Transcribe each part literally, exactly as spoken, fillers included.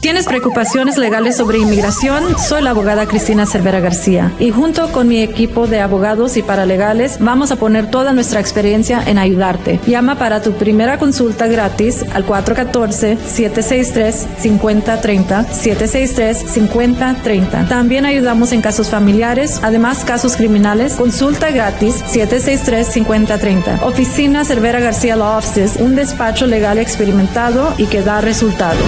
¿Tienes preocupaciones legales sobre inmigración? Soy la abogada Cristina Cervera García y junto con mi equipo de abogados y paralegales vamos a poner toda nuestra experiencia en ayudarte. Llama para tu primera consulta gratis al cuatro uno cuatro, siete seis tres, cinco cero tres cero, siete seis tres, cinco cero tres cero. También ayudamos en casos familiares, además casos criminales. Consulta gratis siete seis tres, cinco cero tres cero. Oficina Cervera García Law Offices, un despacho legal experimentado y que da resultados.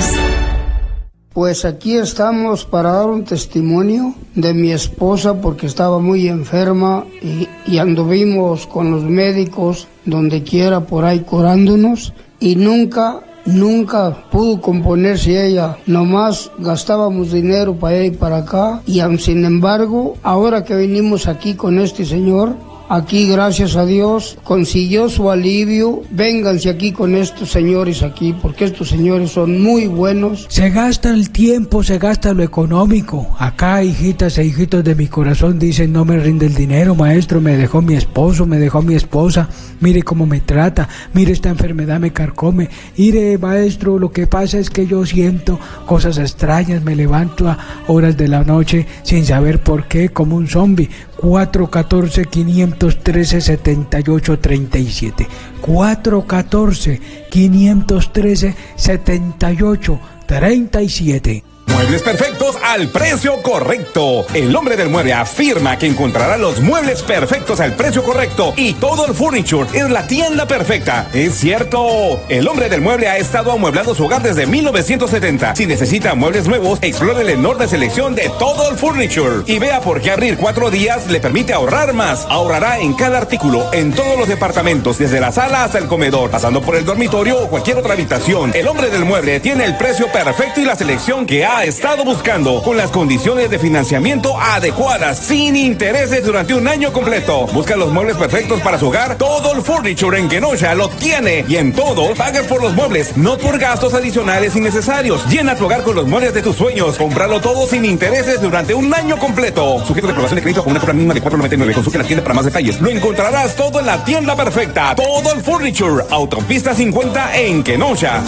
Pues aquí estamos para dar un testimonio de mi esposa porque estaba muy enferma y, y anduvimos con los médicos donde quiera por ahí curándonos y nunca, nunca pudo componerse ella. Nomás gastábamos dinero para allá y para acá y aun sin embargo, ahora que venimos aquí con este señor, aquí, gracias a Dios, consiguió su alivio. Vénganse aquí con estos señores aquí, porque estos señores son muy buenos. Se gasta el tiempo, se gasta lo económico. Acá, hijitas e hijitos de mi corazón dicen, no me rinde el dinero, maestro, me dejó mi esposo, me dejó mi esposa, mire cómo me trata, mire esta enfermedad me carcome. Mire, maestro, lo que pasa es que yo siento cosas extrañas, me levanto a horas de la noche sin saber por qué, como un zombie. cuatro uno cuatro, cinco uno tres, siete ocho tres siete cuatro uno cuatro, cinco uno tres, siete ocho tres siete. Muebles perfectos al precio correcto. El hombre del mueble afirma que encontrará los muebles perfectos al precio correcto y todo el furniture es la tienda perfecta. Es cierto. El hombre del mueble ha estado amueblando su hogar desde mil novecientos setenta. Si necesita muebles nuevos, explore la enorme selección de todo el furniture y vea por qué abrir cuatro días le permite ahorrar más. Ahorrará en cada artículo, en todos los departamentos, desde la sala hasta el comedor, pasando por el dormitorio o cualquier otra habitación. El hombre del mueble tiene el precio perfecto y la selección que ha estado buscando, con las condiciones de financiamiento adecuadas, sin intereses durante un año completo. Busca los muebles perfectos para su hogar. Todo el furniture en Kenosha lo tiene, y en todo paga por los muebles, no por gastos adicionales innecesarios. Llena tu hogar con los muebles de tus sueños. Cómpralo todo sin intereses durante un año completo. Sujeto de aprobación de crédito con una compra mínima de cuatro noventa y nueve. Consulte la tienda para más detalles. Lo encontrarás todo en la tienda perfecta. Todo el furniture. Autopista cincuenta en Kenosha.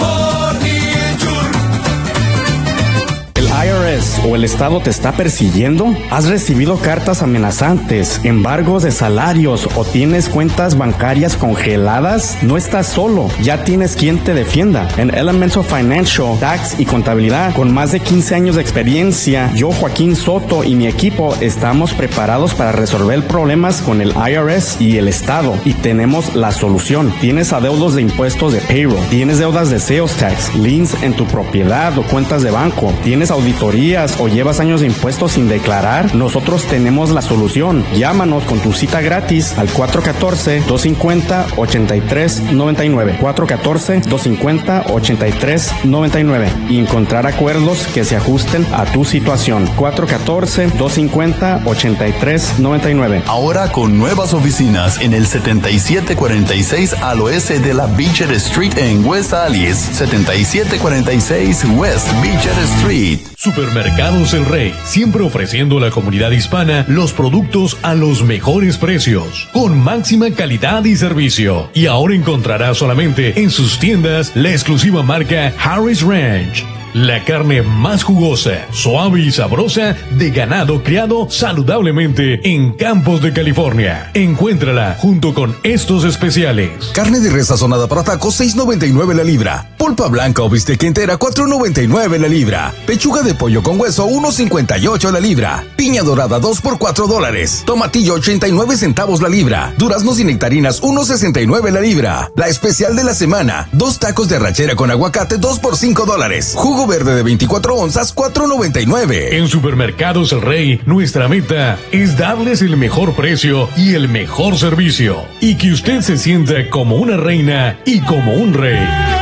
I R S o el Estado te está persiguiendo? ¿Has recibido cartas amenazantes, embargos de salarios o tienes cuentas bancarias congeladas? No estás solo, ya tienes quien te defienda. En Elemental Financial, Tax y Contabilidad, con más de quince años de experiencia, yo, Joaquín Soto y mi equipo estamos preparados para resolver problemas con el I R S y el Estado, y tenemos la solución. ¿Tienes adeudos de impuestos de payroll? ¿Tienes deudas de sales tax, liens en tu propiedad o cuentas de banco? ¿Tienes auditorías o llevas años de impuestos sin declarar? Nosotros tenemos la solución. Llámanos con tu cita gratis al cuatro uno cuatro, dos cinco cero, ocho tres nueve nueve cuatro uno cuatro, dos cinco cero, ocho tres nueve nueve y encontrar acuerdos que se ajusten a tu situación. cuatro uno cuatro, dos cinco cero, ocho tres nueve nueve. Ahora con nuevas oficinas en el setenta y siete cuarenta y seis al oeste de la Beecher Street en West Allis. setenta y siete cuarenta y seis West Beecher Street. Supermercados El Rey, siempre ofreciendo a la comunidad hispana los productos a los mejores precios, con máxima calidad y servicio. Y ahora encontrará solamente en sus tiendas la exclusiva marca Harris Ranch. La carne más jugosa, suave y sabrosa de ganado criado saludablemente en Campos de California. Encuéntrala junto con estos especiales. Carne de res sazonada para tacos, seis noventa y nueve la libra. Pulpa blanca o bistec entera, cuatro noventa y nueve la libra. Pechuga de pollo con hueso, uno cincuenta y ocho la libra. Piña dorada, dos por cuatro dólares. Tomatillo, ochenta y nueve centavos la libra. Duraznos y nectarinas, uno sesenta y nueve la libra. La especial de la semana, dos tacos de arrachera con aguacate, dos por cinco dólares. Jugo verde de veinticuatro onzas, cuatro noventa y nueve. En Supermercados El Rey, nuestra meta es darles el mejor precio y el mejor servicio, y que usted se sienta como una reina y como un rey.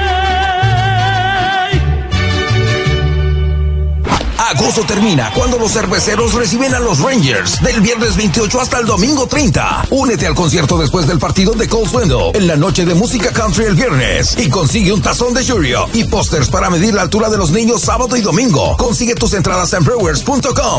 Agosto termina cuando los cerveceros reciben a los Rangers del viernes veintiocho hasta el domingo treinta. Únete al concierto después del partido de Cold Swindle en la noche de música country el viernes y consigue un tazón de Churio y pósters para medir la altura de los niños sábado y domingo. Consigue tus entradas en brewers punto com.